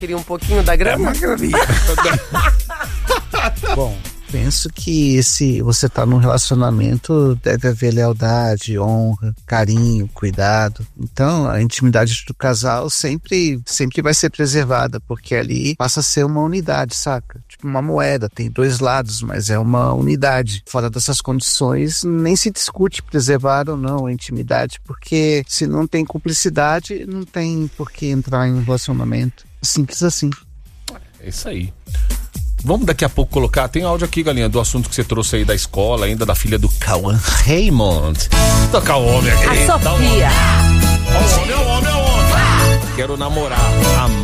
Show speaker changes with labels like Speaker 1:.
Speaker 1: Queria um pouquinho da grama?
Speaker 2: Bom, penso que se você tá num relacionamento, deve haver lealdade, honra, carinho, cuidado. Então, a intimidade do casal sempre vai ser preservada, porque ali passa a ser uma unidade, saca? Tipo uma moeda, tem dois lados, mas é uma unidade. Fora dessas condições, nem se discute preservar ou não a intimidade, porque se não tem cumplicidade, não tem por que entrar em um relacionamento. Simples assim.
Speaker 3: É isso aí. Vamos daqui a pouco colocar, tem áudio aqui, Galinha, do assunto que você trouxe aí da escola, ainda da filha do Cauã Raymond. Tocar o homem aqui.
Speaker 1: A Sofia.
Speaker 3: Ó o homem. Quero namorar.